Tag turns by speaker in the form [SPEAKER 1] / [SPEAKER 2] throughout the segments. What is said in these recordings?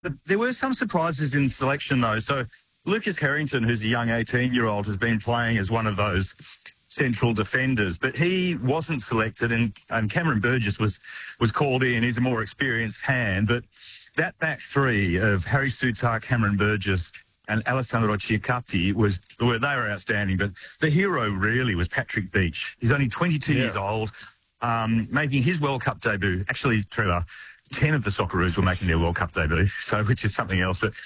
[SPEAKER 1] But there were some surprises in selection, though. So Lucas Harrington, who's a young 18-year-old, has been playing as one of those central defenders, but he wasn't selected, and Cameron Burgess was called in. He's a more experienced hand, but that back three of Harry Souttar, Cameron Burgess, and Alessandro Ciacatti they were outstanding. But the hero really was Patrick Beach. He's only 22 years old, making his World Cup debut. Actually, Trevor, 10 of the Socceroos were making their World Cup debut, which is something else. But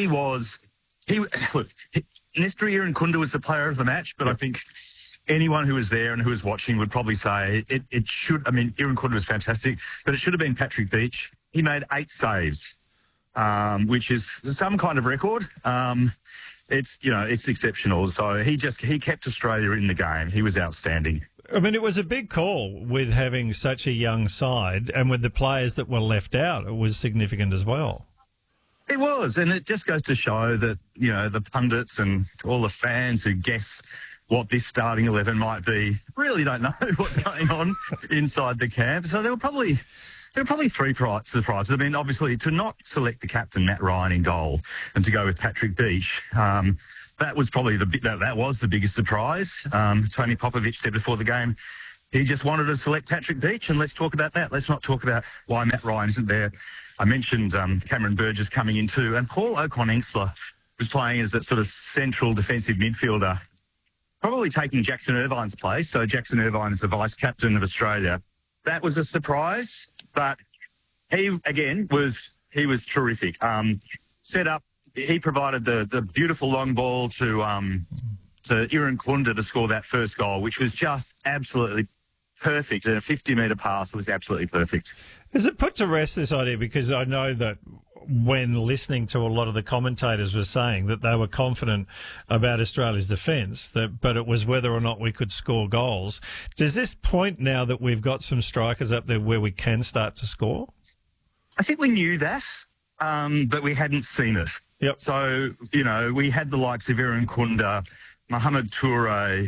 [SPEAKER 1] Nestor Irankunda was the player of the match, but I think anyone who was there and who was watching would probably say it should. I mean, Irankunda was fantastic, but it should have been Patrick Beach. He made 8 saves, which is some kind of record. It's exceptional. So he kept Australia in the game. He was outstanding.
[SPEAKER 2] I mean, it was a big call with having such a young side, and with the players that were left out, it was significant as well.
[SPEAKER 1] It was, and it just goes to show that, the pundits and all the fans who guess what this starting 11 might be really don't know what's going on inside the camp. So there were probably 3 surprises. I mean, obviously, to not select the captain, Matt Ryan, in goal and to go with Patrick Beach, that was probably the biggest surprise. Tony Popovich said before the game he just wanted to select Patrick Beach, and let's talk about that. Let's not talk about why Matt Ryan isn't there. I mentioned Cameron Burgess coming in too, and Paul O'Connor was playing as that sort of central defensive midfielder, probably taking Jackson Irvine's place. So Jackson Irvine is the vice-captain of Australia. That was a surprise, but he was terrific. Set up, he provided the beautiful long ball to Irankunda to score that first goal, which was just absolutely perfect. A 50-metre pass was absolutely perfect.
[SPEAKER 2] Is it put to rest, this idea? Because I know that when listening to a lot of the commentators were saying that they were confident about Australia's defence, but it was whether or not we could score goals. Does this point now that we've got some strikers up there where we can start to score?
[SPEAKER 1] I think we knew that, but we hadn't seen it.
[SPEAKER 2] Yep.
[SPEAKER 1] So, we had the likes of Irankunda, Mohamed Toure,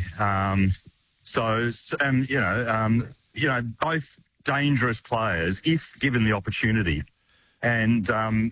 [SPEAKER 1] both dangerous players if given the opportunity. And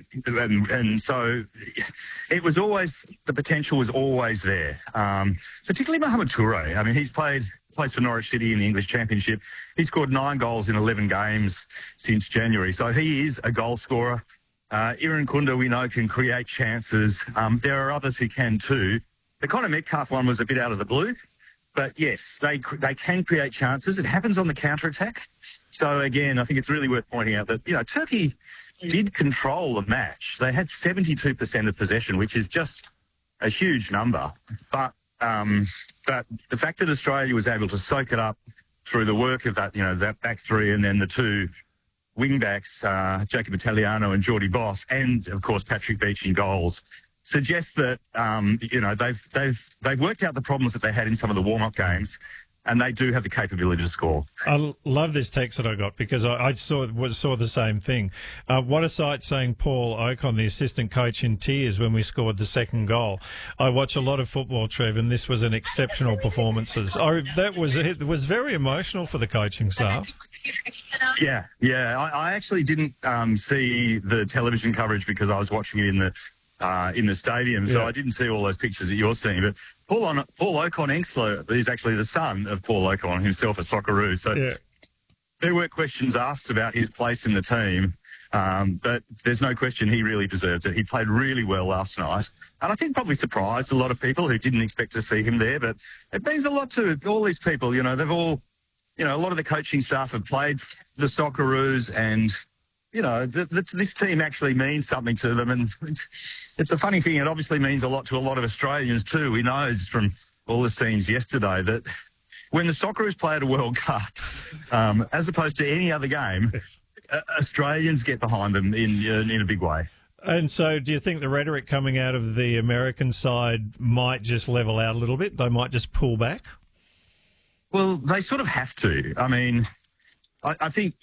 [SPEAKER 1] so it was always, the potential was always there, particularly Mohamed Toure. I mean, he plays for Norwich City in the English Championship. He scored 9 goals in 11 games since January. So he is a goal scorer. Irankunda, we know, can create chances. There are others who can too. The Connor Metcalfe one was a bit out of the blue. But yes, they can create chances. It happens on the counter-attack. So again, I think it's really worth pointing out that, Turkey did control the match. They had 72% of possession, which is just a huge number. But the fact that Australia was able to soak it up through the work of that, that back three, and then the 2 wing backs, Jacob Italiano and Geordie Boss, and of course Patrick Beach in goals, suggests that they've worked out the problems that they had in some of the warm-up games, and they do have the capability to score.
[SPEAKER 2] I love this text that I got because I saw the same thing. What a sight, saying Paul Ocon, the assistant coach, in tears when we scored the second goal. I watch a lot of football, Trev, and this was an exceptional performance. It was very emotional for the coaching staff.
[SPEAKER 1] Yeah. I actually didn't see the television coverage because I was watching it in the stadium, so I didn't see all those pictures that you're seeing. But Paul Ocon is actually the son of Paul Ocon, himself a Socceroo. So there were questions asked about his place in the team, but there's no question he really deserved it. He played really well last night, and I think probably surprised a lot of people who didn't expect to see him there. But it means a lot to all these people. They've all, a lot of the coaching staff have played the Socceroos, and this team actually means something to them. And it's a funny thing. It obviously means a lot to a lot of Australians too. We know just from all the scenes yesterday that when the Socceroos play at a World Cup, as opposed to any other game, Australians get behind them in a big way.
[SPEAKER 2] And so do you think the rhetoric coming out of the American side might just level out a little bit? They might just pull back?
[SPEAKER 1] Well, they sort of have to. I mean, I think,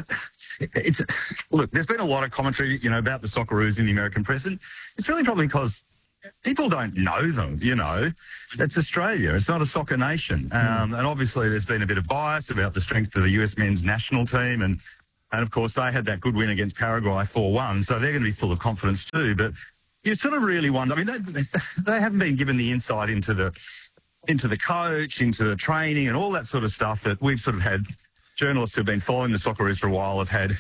[SPEAKER 1] look, there's been a lot of commentary, about the Socceroos in the American press, and it's really probably because people don't know them, It's Australia. It's not a soccer nation. And obviously there's been a bit of bias about the strength of the US men's national team, and And, of course, they had that good win against Paraguay 4-1, so they're going to be full of confidence too. But you sort of really wonder, I mean, they haven't been given the insight into the coach, into the training and all that sort of stuff that we've sort of had. Journalists who've been following the Socceroos for a while have had,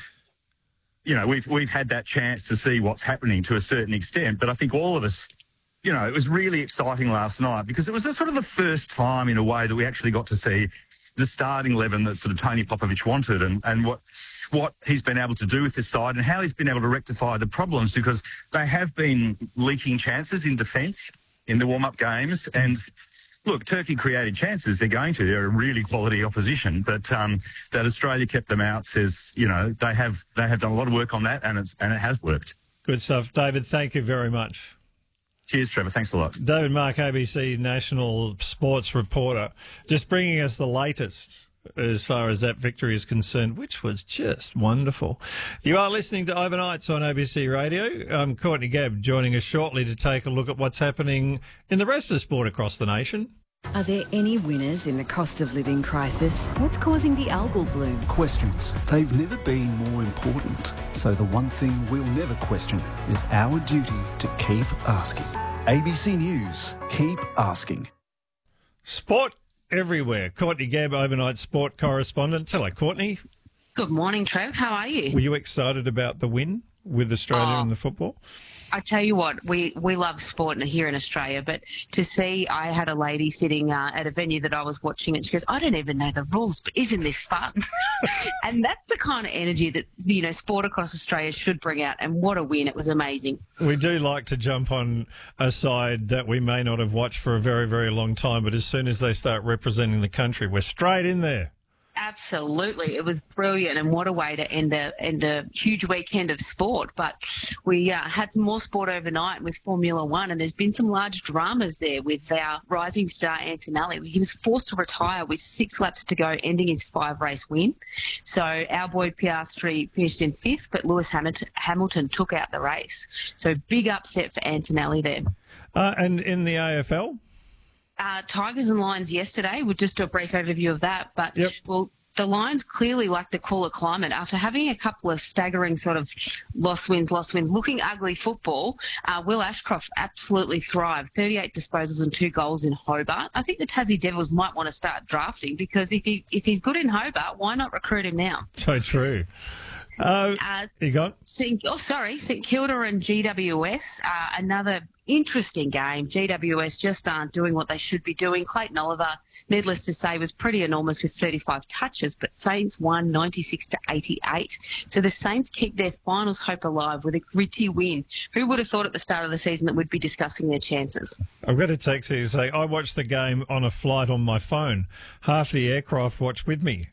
[SPEAKER 1] we've had that chance to see what's happening to a certain extent. But I think all of us, it was really exciting last night because it was sort of the first time in a way that we actually got to see the starting 11 that sort of Tony Popovic wanted and what he's been able to do with this side and how he's been able to rectify the problems, because they have been leaking chances in defence in the warm-up games. And look, Turkey created chances. They're going to. They're a really quality opposition. But that Australia kept them out says, they have done a lot of work on that, and it has worked.
[SPEAKER 2] Good stuff. David, thank you very much.
[SPEAKER 1] Cheers, Trevor. Thanks a lot.
[SPEAKER 2] David Mark, ABC national sports reporter, just bringing us the latest as far as that victory is concerned, which was just wonderful. You are listening to Overnights on ABC Radio. I'm Courtney Gabb, joining us shortly to take a look at what's happening in the rest of sport across the nation.
[SPEAKER 3] Are there any winners in the cost of living crisis? What's causing the algal bloom?
[SPEAKER 4] Questions. They've never been more important. So the one thing we'll never question is our duty to keep asking. ABC News. Keep asking.
[SPEAKER 2] Sport everywhere. Courtney Gabb, overnight sport correspondent. Hello, Courtney.
[SPEAKER 5] Good morning, Trev. How are you?
[SPEAKER 2] Were you excited about the win with Australia in the football?
[SPEAKER 5] I tell you what, we love sport here in Australia, but to see, I had a lady sitting at a venue that I was watching, and she goes, I don't even know the rules, but isn't this fun? And that's the kind of energy that, sport across Australia should bring out, and what a win. It was amazing.
[SPEAKER 2] We do like to jump on a side that we may not have watched for a very, very long time, but as soon as they start representing the country, we're straight in there.
[SPEAKER 5] Absolutely. It was brilliant, and what a way to end a huge weekend of sport. But we had some more sport overnight with Formula One, and there's been some large dramas there with our rising star Antonelli. He was forced to retire with 6 laps to go, ending his 5-race win. So our boy Piastri finished in 5th, but Lewis Hamilton took out the race. So big upset for Antonelli there.
[SPEAKER 2] And in the AFL?
[SPEAKER 5] Tigers and Lions yesterday. We'll just do a brief overview of that. But, well, the Lions clearly like the cooler climate. After having a couple of staggering sort of lost wins, looking ugly football, Will Ashcroft absolutely thrived. 38 disposals and 2 goals in Hobart. I think the Tassie Devils might want to start drafting, because if he's good in Hobart, why not recruit him now?
[SPEAKER 2] So true. You got?
[SPEAKER 5] St Kilda and GWS, another interesting game. GWS just aren't doing what they should be doing. Clayton Oliver, needless to say, was pretty enormous with 35 touches, but Saints won 96-88. So the Saints keep their finals hope alive with a gritty win. Who would have thought at the start of the season that we'd be discussing their chances?
[SPEAKER 2] I've got a text here to say, I watched the game on a flight on my phone. Half the aircraft watched with me.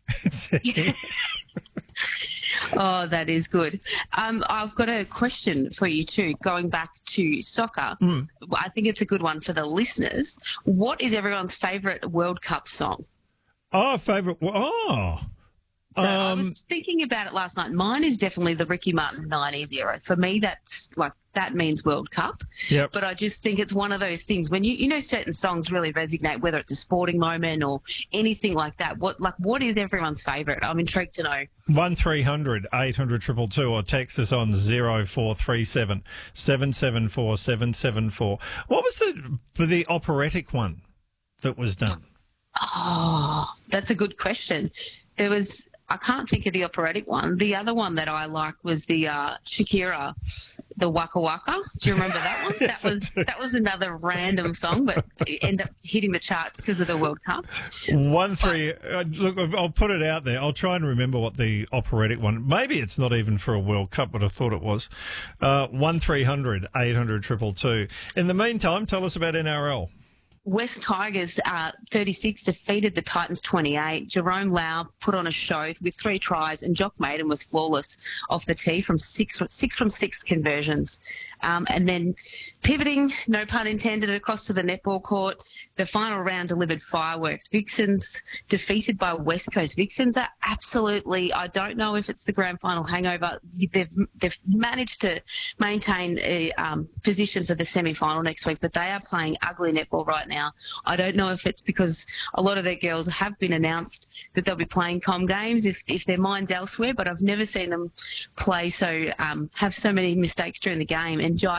[SPEAKER 5] Oh, that is good. I've got a question for you too, going back to soccer. I think it's a good one for the listeners. What is everyone's favourite World Cup song?
[SPEAKER 2] Oh, favourite. Oh.
[SPEAKER 5] So I was thinking about it last night. Mine is definitely the Ricky Martin 90s era. For me, that means World Cup.
[SPEAKER 2] Yep.
[SPEAKER 5] But I just think it's one of those things when certain songs really resonate, whether it's a sporting moment or anything like that. What is everyone's favourite? I'm intrigued to know.
[SPEAKER 2] 1300 800 222 or text us on 0437 774 774. What was the operatic one that was done?
[SPEAKER 5] Oh, that's a good question. I can't think of the operatic one. The other one that I liked was the Shakira, the Waka Waka. Do you remember that one?
[SPEAKER 2] Yes,
[SPEAKER 5] that was another random song, but it ended up hitting the charts because of the World Cup.
[SPEAKER 2] Look, I'll put it out there. I'll try and remember what the operatic one. Maybe it's not even for a World Cup, but I thought it was. 1300 800 222. In the meantime, tell us about NRL.
[SPEAKER 5] West Tigers 36 defeated the Titans 28. Jerome Lau put on a show with 3 tries, and Jock Maiden was flawless off the tee from 6 from 6 conversions. And then pivoting, no pun intended, across to the netball court, the final round delivered fireworks. Vixens defeated by West Coast. Vixens are absolutely, I don't know if it's the grand final hangover. They've managed to maintain a position for the semi-final next week, but they are playing ugly netball right now. I don't know if it's because a lot of their girls have been announced that they'll be playing Com games if their mind's elsewhere, but I've never seen them play have so many mistakes during the game. And Jai